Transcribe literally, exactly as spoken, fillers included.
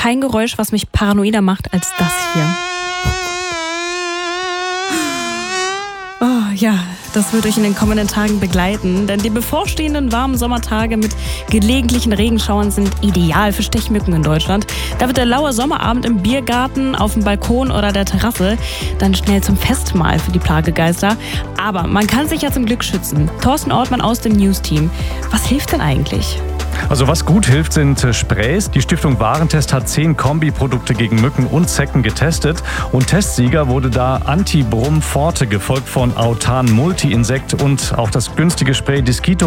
kein Geräusch, was mich paranoider macht als das hier. Oh ja, das wird euch in den kommenden Tagen begleiten, denn die bevorstehenden warmen Sommertage mit gelegentlichen Regenschauern sind ideal für Stechmücken in Deutschland. Da wird der laue Sommerabend im Biergarten, auf dem Balkon oder der Terrasse dann schnell zum Festmahl für die Plagegeister. Aber man kann sich ja zum Glück schützen. Thorsten Ortmann aus dem News-Team. Was hilft denn eigentlich? Also was gut hilft, sind Sprays. Die Stiftung Warentest hat zehn Kombiprodukte gegen Mücken und Zecken getestet. Und Testsieger wurde da Anti-Brumm Forte, gefolgt von Autan Multi-Insekt und auch das günstige Spray Disquito